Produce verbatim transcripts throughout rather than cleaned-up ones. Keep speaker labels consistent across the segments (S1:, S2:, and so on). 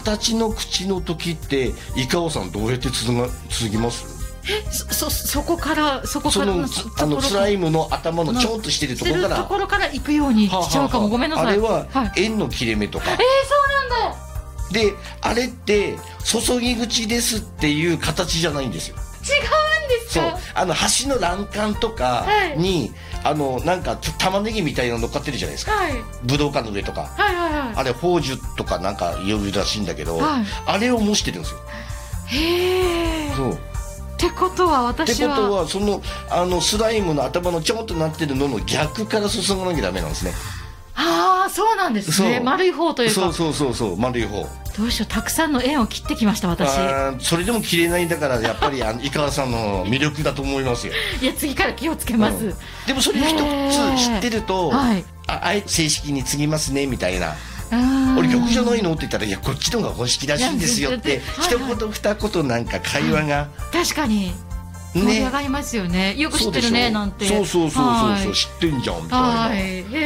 S1: 形の口の時って井川さんどうやってつが続きます？
S2: えそそそこからそこから
S1: そのあのスライムの頭のちょんとしてるところから
S2: ところから行くようにしちゃうかも。ごめんなさい。
S1: あれは
S2: はい、
S1: 円の切れ目とか、
S2: えー、そうなんだ。
S1: であれって注ぎ口ですっていう形じゃないんですよ。
S2: 違うんです
S1: そう
S2: か？
S1: あの橋の欄干とかに、はい、あのなんか玉ねぎみたいなの乗っかってるじゃないですか、はい、武道館の上とか、
S2: はいはいはい、
S1: あれ宝珠とかなんか呼ぶらしいんだけど、はい、あれを模してるんですよ。
S2: へえ。そうってことは私は
S1: ってことはそのあのスライムの頭のちょんとなってるのの逆から進まなきゃダメなんですね。
S2: ああそうなんですね。丸い方というか。
S1: そうそうそうそう丸い方。
S2: どうしよう、たくさんの円を切ってきました私。
S1: あそれでも切れないんだからやっぱりあの井川さんの魅力だと思いますよ。
S2: いや次から気をつけます、うん、
S1: でもそれ一つ知ってると、はい、ああえ正式に継ぎますねみたいな。俺逆じゃないのって言ったらいやこっちの方が本式らしいんですよって一言二言なんか会話が、
S2: はい、確かに盛り上がりますよね。よく知ってるねなんて。
S1: そうそうそうそうそう、知ってんじゃんみたいな、はい、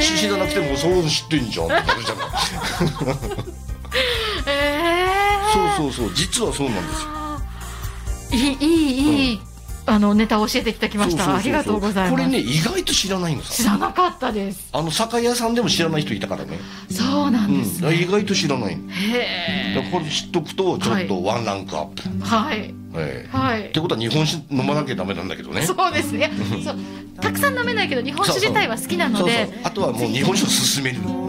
S1: 知らなくてもそう知ってんじゃんってなるじゃないえー、そうそうそう実はそうなんですよ。
S2: いいいいいい、うん、あのネタを教えていただきました。ありがとうございます。
S1: これね意外と知らないのさ。
S2: 知らなかったです。
S1: あの酒屋さんでも知らない人いたからね。
S2: そうなんですね、
S1: うん、意外と知らない。へ
S2: え。
S1: これ知っとくとちょっとワンランクアップ。
S2: はい、え
S1: ー、はい。ってことは日本酒飲まなきゃダメなんだけどね。
S2: そうですね。そうたくさん飲めないけど日本酒自体は好きなので。
S1: そうそうあとはもう日本酒を勧める。